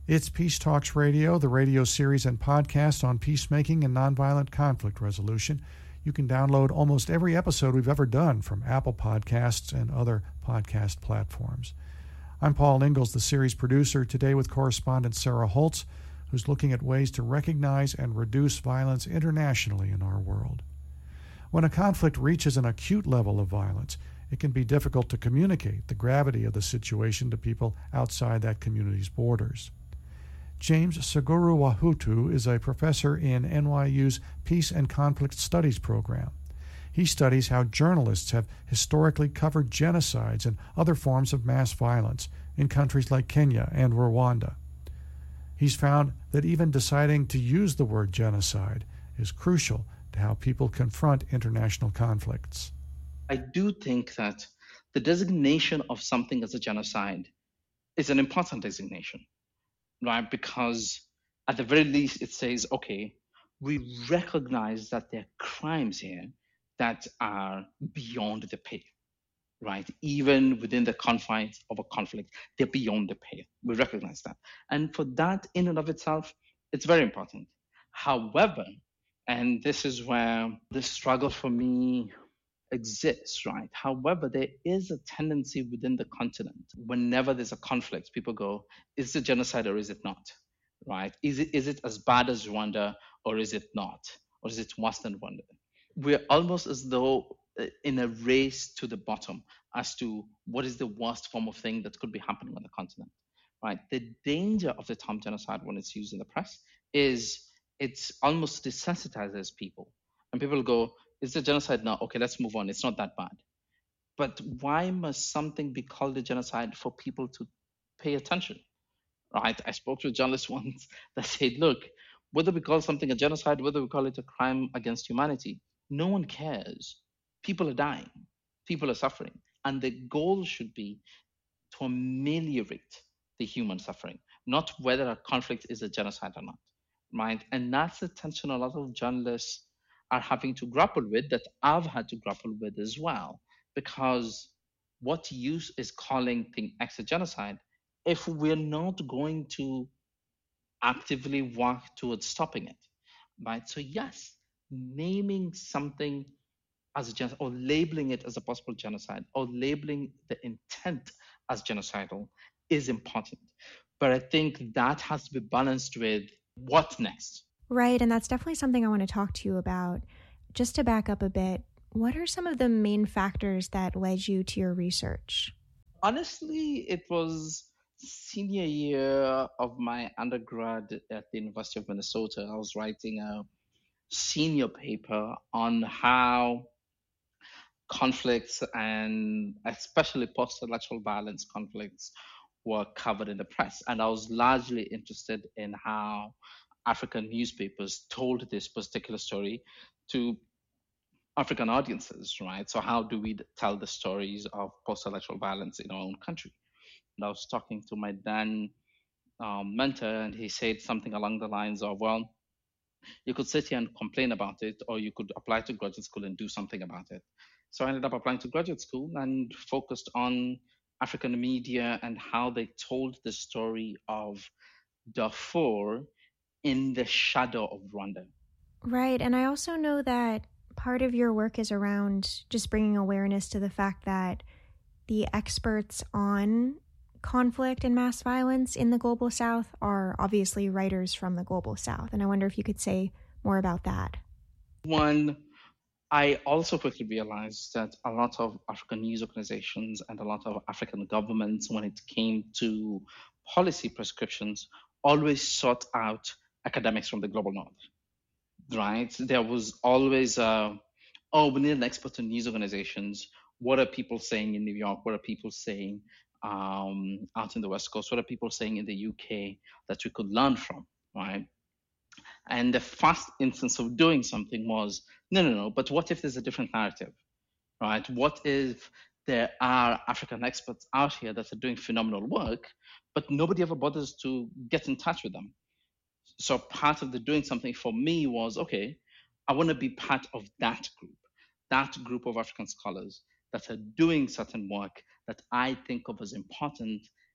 It's Peace Talks Radio, the radio series and podcast on peacemaking and nonviolent conflict resolution. You can download almost every episode we've ever done from Apple Podcasts and other podcast platforms. I'm Paul Ingalls, the series producer, today with correspondent Sarah Holtz, who's looking at ways to recognize and reduce violence internationally in our world. When a conflict reaches an acute level of violence, it can be difficult to communicate the gravity of the situation to people outside that community's borders. James Seguru Wahutu is a professor in NYU's Peace and Conflict Studies program. He studies how journalists have historically covered genocides and other forms of mass violence in countries like Kenya and Rwanda. He's found that even deciding to use the word genocide is crucial to how people confront international conflicts. I do think that the designation of something as a genocide is an important designation, right? Because at the very least, it says, okay, we recognize that there are crimes here that are beyond the pale, right? Even within the confines of a conflict, they're beyond the pale. We recognize that. And for that, in and of itself, it's very important. However, and this is where the struggle for me exists, right? However, there is a tendency within the continent, whenever there's a conflict, people go, is it genocide or is it not, right? Is it as bad as Rwanda or is it not? Or is it worse than Rwanda? We're almost as though in a race to the bottom as to what is the worst form of thing that could be happening on the continent, right? The danger of the term genocide when it's used in the press is it's almost desensitizes people. And people go, is it genocide? No, okay, let's move on. It's not that bad. But why must something be called a genocide for people to pay attention, right? I spoke to a journalist once that said, look, whether we call something a genocide, whether we call it a crime against humanity, no one cares. People are dying. People are suffering. And the goal should be to ameliorate the human suffering, not whether a conflict is a genocide or not, right? And that's the tension a lot of journalists are having to grapple with, that I've had to grapple with as well, because what use is calling thing X a genocide if we're not going to actively work towards stopping it, right? So yes, naming something as a genocide or labeling it as a possible genocide or labeling the intent as genocidal is important. But I think that has to be balanced with what next. Right, and that's definitely something I want to talk to you about. Just to back up a bit, what are some of the main factors that led you to your research? Honestly, it was senior year of my undergrad at the University of Minnesota. I was writing a senior paper on how conflicts and especially post-sexual violence conflicts were covered in the press. And I was largely interested in how African newspapers told this particular story to African audiences, right? So how do we tell the stories of post-sexual violence in our own country? And I was talking to my then mentor, and he said something along the lines of, well, you could sit here and complain about it, or you could apply to graduate school and do something about it. So I ended up applying to graduate school and focused on African media and how they told the story of Darfur in the shadow of Rwanda. Right, and I also know that part of your work is around just bringing awareness to the fact that the experts on conflict and mass violence in the Global South are obviously writers from the Global South. And I wonder if you could say more about that. One, I also quickly realized that a lot of African news organizations and a lot of African governments, when it came to policy prescriptions, always sought out academics from the Global North, right? There was always, we need an expert in news organizations. What are people saying in New York? What are people saying out in the West Coast? What are people saying in the UK that we could learn from, right? And the first instance of doing something was, no, but what if there's a different narrative, right? What if there are African experts out here that are doing phenomenal work, but nobody ever bothers to get in touch with them? So part of the doing something for me was, okay, I want to be part of that group of African scholars that are doing certain work that I think of as important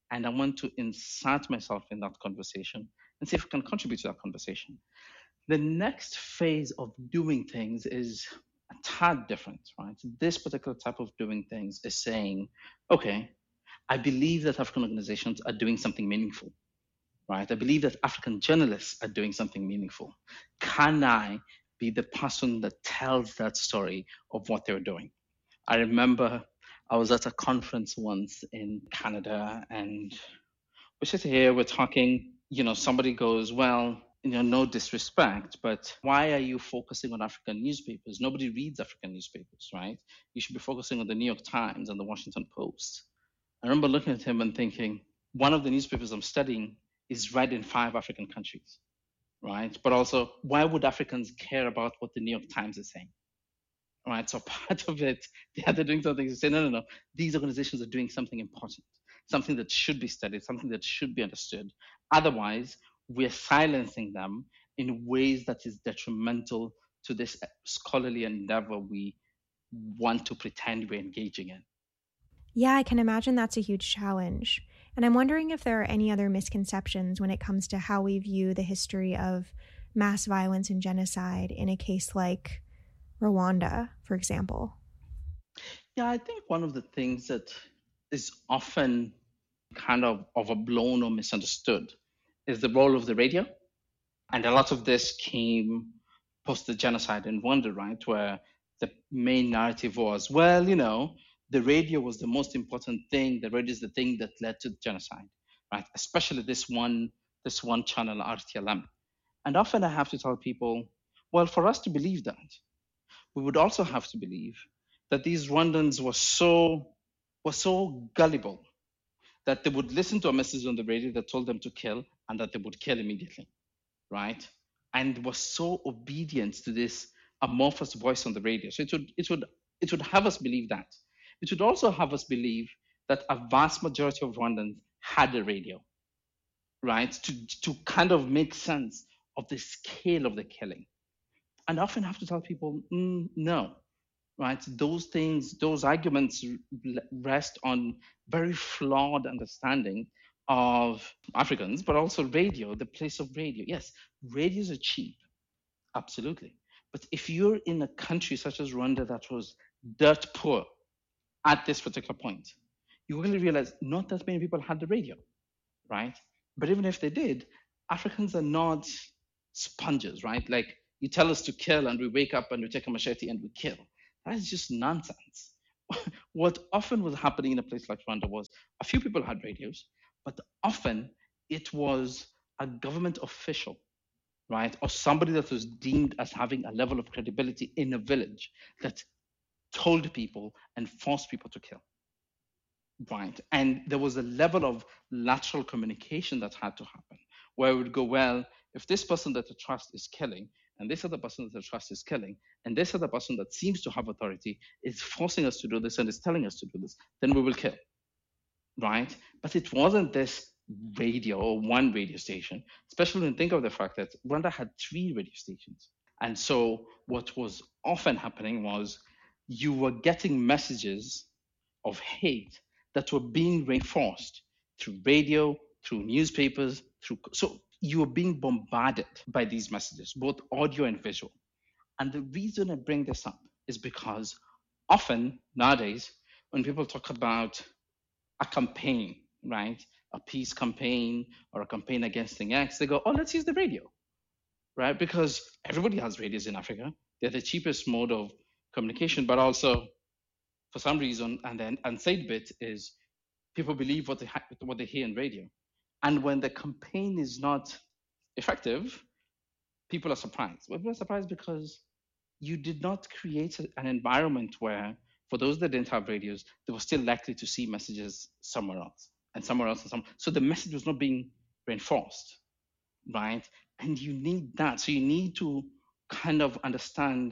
and I want to insert myself in that conversation and see if I can contribute to that conversation. The next phase of doing things is a tad different, right? This particular type of doing things is saying, okay, I believe that African organizations are doing something meaningful, right? I believe that African journalists are doing something meaningful. Can I be the person that tells that story of what they're doing? I remember I was at a conference once in Canada, and we're sitting here, we're talking, somebody goes, well, no disrespect, but why are you focusing on African newspapers? Nobody reads African newspapers, right? You should be focusing on the New York Times and the Washington Post. I remember looking at him and thinking, one of the newspapers I'm studying is read in 5 African countries, right? But also, why would Africans care about what the New York Times is saying? Right. So part of it, they're doing something to say, no. These organizations are doing something important, something that should be studied, something that should be understood. Otherwise, we're silencing them in ways that is detrimental to this scholarly endeavor we want to pretend we're engaging in. Yeah, I can imagine that's a huge challenge. And I'm wondering if there are any other misconceptions when it comes to how we view the history of mass violence and genocide in a case like Rwanda, for example. Yeah, I think one of the things that is often kind of overblown or misunderstood is the role of the radio. And a lot of this came post the genocide in Rwanda, right? Where the main narrative was, well, the radio was the most important thing. The radio is the thing that led to the genocide, right? Especially this one channel, RTLM. And often I have to tell people, well, for us to believe that, we would also have to believe that these Rwandans were so gullible that they would listen to a message on the radio that told them to kill, and that they would kill immediately, right? And were so obedient to this amorphous voice on the radio. So it would have us believe that. It would also have us believe that a vast majority of Rwandans had a radio, right? To kind of make sense of the scale of the killing. And I often have to tell people, no, right? Those arguments rest on very flawed understanding of Africans, but also radio, the place of radio. Yes, radios are cheap, absolutely. But if you're in a country such as Rwanda that was dirt poor at this particular point, you really realize not that many people had the radio, right? But even if they did, Africans are not sponges, right? Like, you tell us to kill and we wake up and we take a machete and we kill. That is just nonsense. What often was happening in a place like Rwanda was a few people had radios, but often it was a government official, right? Or somebody that was deemed as having a level of credibility in a village that told people and forced people to kill, right? And there was a level of lateral communication that had to happen, where it would go, well, if this person that I trust is killing, and this other person that I trust is killing, and this other person that seems to have authority is forcing us to do this and is telling us to do this, then we will kill, right? But it wasn't this radio or one radio station, especially when you think of the fact that Rwanda had 3 radio stations. And so what was often happening was you were getting messages of hate that were being reinforced through radio, through newspapers, so you were being bombarded by these messages, both audio and visual. And the reason I bring this up is because often nowadays, when people talk about a campaign, right, a peace campaign or a campaign against thing X, they go, oh, let's use the radio, right? Because everybody has radios in Africa. They're the cheapest mode of communication, but also for some reason, and then unsaid bit is people believe what they hear in radio. And when the campaign is not effective, people are surprised. People are surprised because you did not create an environment where, for those that didn't have radios, they were still likely to see messages somewhere else and somewhere else and somewhere. So the message was not being reinforced, right? And you need that. So you need to kind of understand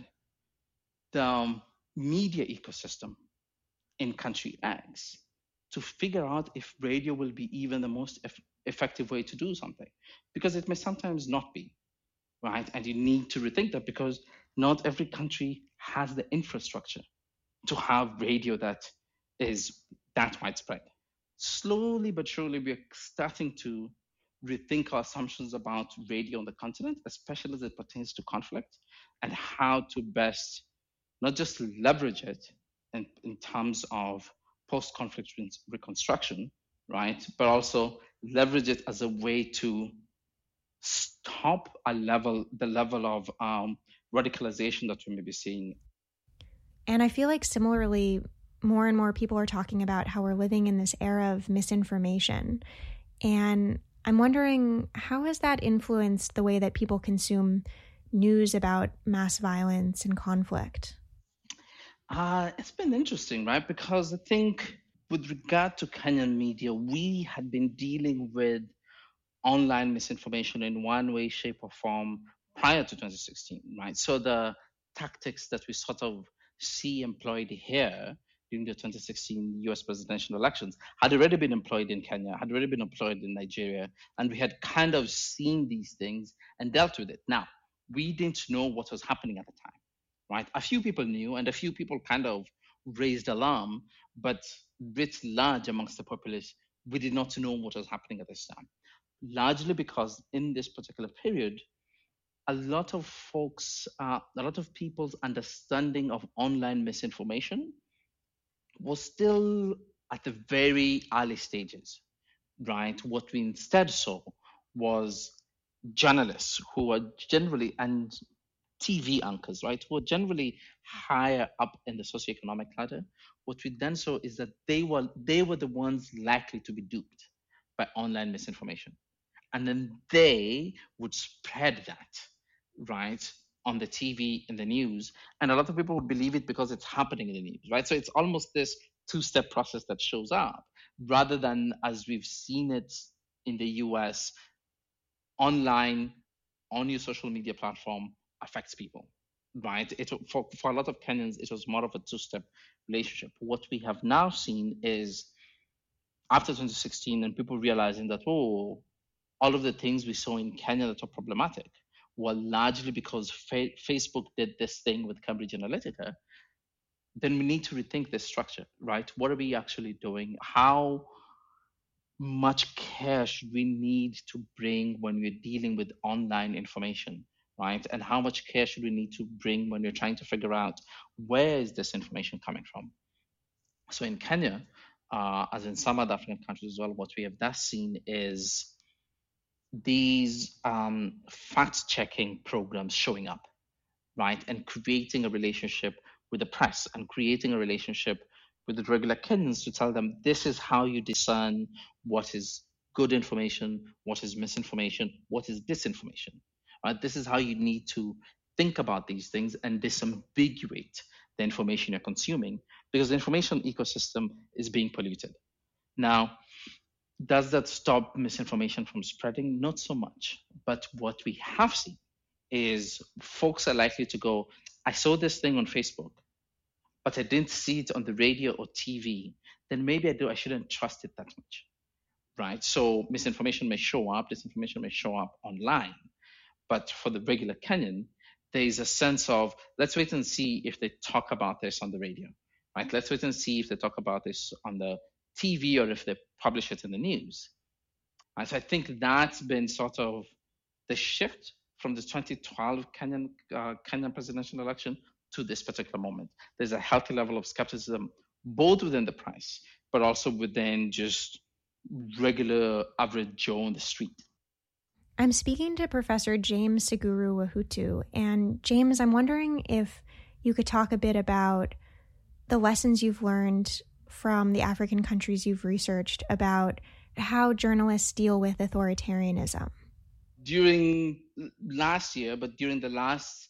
the media ecosystem in country X to figure out if radio will be even the most effective way to do something, because it may sometimes not be, right? And you need to rethink that, because not every country has the infrastructure to have radio that is that widespread. slowly but surely we're starting to rethink our assumptions about radio on the continent, especially as it pertains to conflict, and how to best not just leverage it in terms of post-conflict reconstruction, right, but also leverage it as a way to stop the level of radicalization that we may be seeing. And I feel like similarly, more and more people are talking about how we're living in this era of misinformation. And I'm wondering, how has that influenced the way that people consume news about mass violence and conflict? It's been interesting, right? Because I think with regard to Kenyan media, we had been dealing with online misinformation in one way, shape, or form prior to 2016, right? So the tactics that we sort of see employed here during the 2016 US presidential elections had already been employed in Kenya, had already been employed in Nigeria, and we had kind of seen these things and dealt with it. Now, we didn't know what was happening at the time, right? A few people knew, and a few people kind of raised alarm, but writ large amongst the populace, we did not know what was happening at this time. Largely because in this particular period, a lot of people's understanding of online misinformation was still at the very early stages, right? What we instead saw was journalists who were generally, and TV anchors, right, who were generally higher up in the socioeconomic ladder. What we then saw is that they were the ones likely to be duped by online misinformation. And then they would spread that, right, on the TV, in the news. And a lot of people would believe it because it's happening in the news, right? So it's almost this two-step process that shows up rather than as we've seen it in the US, online, on your social media platform affects people, right? For a lot of Kenyans, it was more of a two-step relationship. What we have now seen is after 2016 and people realizing that, all of the things we saw in Kenya that are problematic were largely because Facebook did this thing with Cambridge Analytica, then we need to rethink this structure, right? What are we actually doing? How much care should we need to bring when we're dealing with online information, right? And how much care should we need to bring when we're trying to figure out where is this information coming from? So in Kenya, as in some other African countries as well, what we have thus seen is these fact-checking programs showing up, right? And creating a relationship with the press and creating a relationship with the regular Kenyans to tell them this is how you discern what is good information, what is misinformation, what is disinformation, right? This is how you need to think about these things and disambiguate the information you're consuming because the information ecosystem is being polluted. Now, does that stop misinformation from spreading? Not so much. But what we have seen is folks are likely to go, I saw this thing on Facebook, but I didn't see it on the radio or TV. Then maybe I shouldn't trust it that much, right? So misinformation may show up, disinformation may show up online. But for the regular Kenyan, there is a sense of, let's wait and see if they talk about this on the radio, right? Let's wait and see if they talk about this on the TV or if they publish it in the news. And so I think that's been sort of the shift from the 2012 Kenyan presidential election to this particular moment. There's a healthy level of skepticism, both within the press, but also within just regular average Joe on the street. I'm speaking to Professor James Seguru Wahutu. And James, I'm wondering if you could talk a bit about the lessons you've learned from the African countries you've researched about how journalists deal with authoritarianism. During last year, but during the last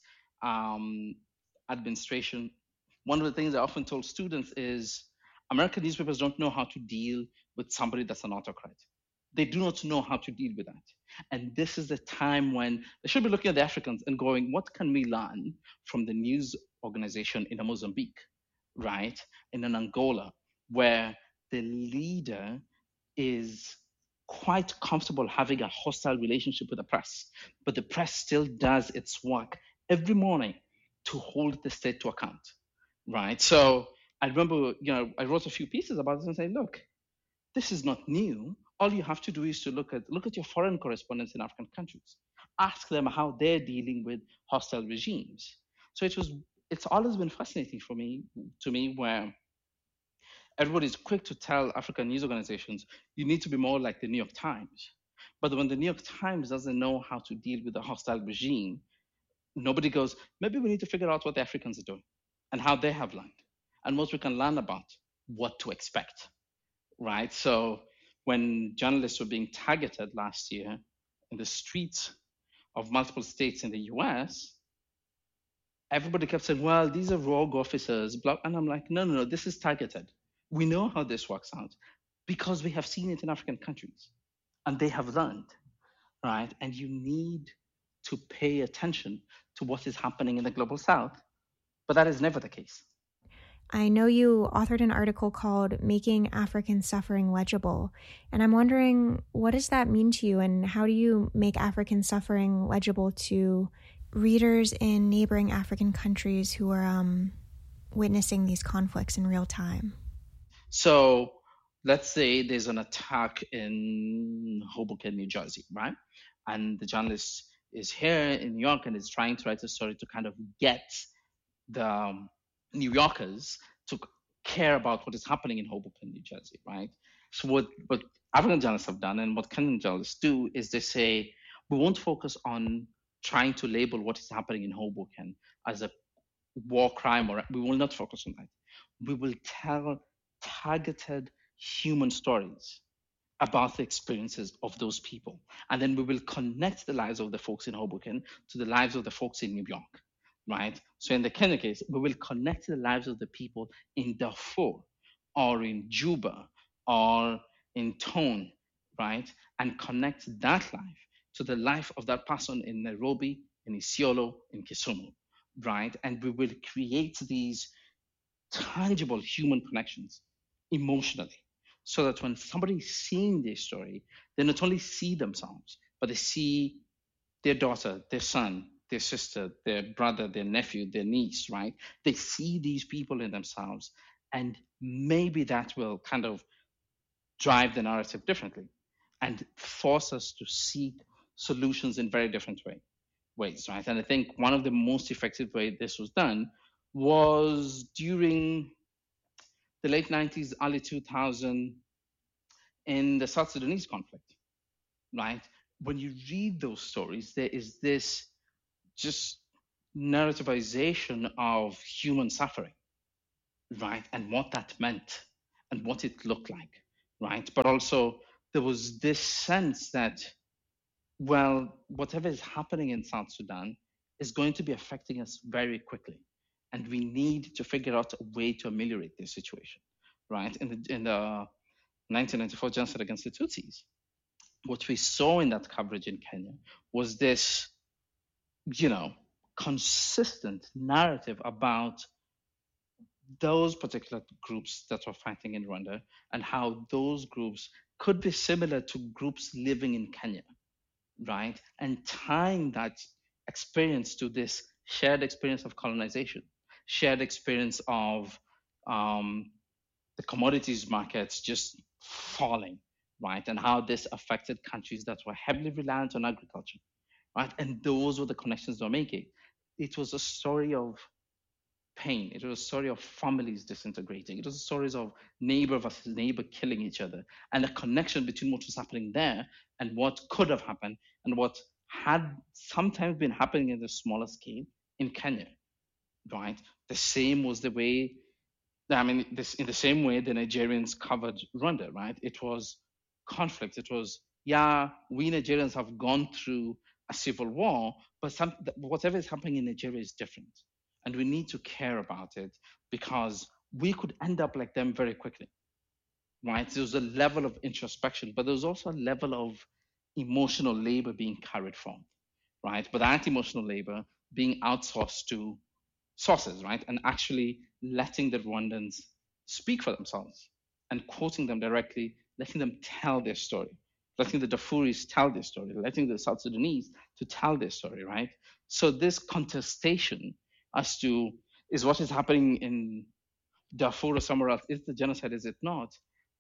administration, one of the things I often told students is American newspapers don't know how to deal with somebody that's an autocrat. They do not know how to deal with that. And this is the time when they should be looking at the Africans and going, what can we learn from the news organization in Mozambique, right? In an Angola, where the leader is quite comfortable having a hostile relationship with the press, but the press still does its work every morning to hold the state to account, right? So I remember, I wrote a few pieces about this and saying, look, this is not new. All you have to do is to look at your foreign correspondents in African countries. Ask them how they're dealing with hostile regimes. So it's always been fascinating to me where everybody's quick to tell African news organizations, you need to be more like the New York Times. But when the New York Times doesn't know how to deal with a hostile regime, nobody goes, maybe we need to figure out what the Africans are doing and how they have learned and what we can learn about what to expect, right? So when journalists were being targeted last year in the streets of multiple states in the US, everybody kept saying, well, these are rogue officers, blah. And I'm like, no, this is targeted. We know how this works out because we have seen it in African countries and they have learned, right? And you need to pay attention to what is happening in the global south, but that is never the case. I know you authored an article called Making African Suffering Legible, and I'm wondering, what does that mean to you, and how do you make African suffering legible to readers in neighboring African countries who are witnessing these conflicts in real time? So let's say there's an attack in Hoboken, New Jersey, right? And the journalist is here in New York and is trying to write a story to kind of get the New Yorkers to care about what is happening in Hoboken, New Jersey, right? So what African journalists have done and what Kenyan journalists do is they say, we won't focus on trying to label what is happening in Hoboken as a war crime, or we will not focus on that. We will tell targeted human stories about the experiences of those people. And then we will connect the lives of the folks in Hoboken to the lives of the folks in New York, right? So in the Kenya case, we will connect the lives of the people in Darfur or in Juba or in Tone, right? And connect that life to the life of that person in Nairobi, in Isiolo, in Kisumu, right? And we will create these tangible human connections emotionally, so that when somebody is seeing this story, they not only see themselves, but they see their daughter, their son, their sister, their brother, their nephew, their niece, right? They see these people in themselves, and maybe that will kind of drive the narrative differently and force us to seek solutions in very different ways, right? And I think one of the most effective ways this was done was during the late 90s, early 2000s in the South Sudanese conflict, right? When you read those stories, there is this just narrativization of human suffering, right? And what that meant and what it looked like, right? But also there was this sense that, well, whatever is happening in South Sudan is going to be affecting us very quickly. And we need to figure out a way to ameliorate this situation, right? In the 1994 genocide against the Tutsis, what we saw in that coverage in Kenya was this, consistent narrative about those particular groups that were fighting in Rwanda and how those groups could be similar to groups living in Kenya, right? And tying that experience to this shared experience of colonization, shared experience of the commodities markets just falling, right? And how this affected countries that were heavily reliant on agriculture, right? And those were the connections they were making. It was a story of pain. It was a story of families disintegrating. It was stories of neighbor versus neighbor killing each other, and the connection between what was happening there and what could have happened and what had sometimes been happening in a smaller scale in Kenya, right? The same was the way, in the same way the Nigerians covered Rwanda, right? It was conflict. It was, we Nigerians have gone through a civil war, but whatever is happening in Nigeria is different. And we need to care about it because we could end up like them very quickly, right? There was a level of introspection, but there was also a level of emotional labor being carried from, right? But that emotional labor being outsourced to sources, right? And actually letting the Rwandans speak for themselves and quoting them directly, letting them tell their story, letting the Darfuris tell their story, letting the South Sudanese to tell their story, right? So this contestation as to, is what is happening in Darfur or somewhere else, is the genocide, is it not?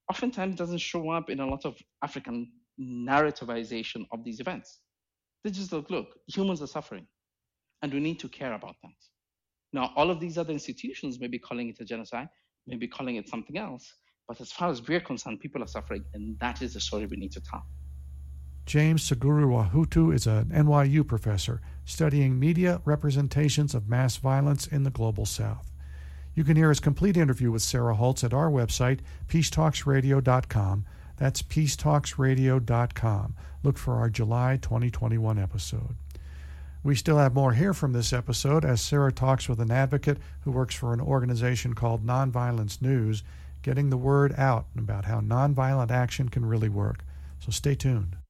oftentimes doesn't show up in a lot of African narrativization of these events. They just look, humans are suffering, and we need to care about that. Now, all of these other institutions may be calling it a genocide, may be calling it something else, but as far as we're concerned, people are suffering, and that is the story we need to tell. James Seguruahutu is an NYU professor studying media representations of mass violence in the Global South. You can hear his complete interview with Sarah Holtz at our website, peacetalksradio.com. That's peacetalksradio.com. Look for our July 2021 episode. We still have more here from this episode as Sarah talks with an advocate who works for an organization called Nonviolence News, getting the word out about how nonviolent action can really work. So stay tuned.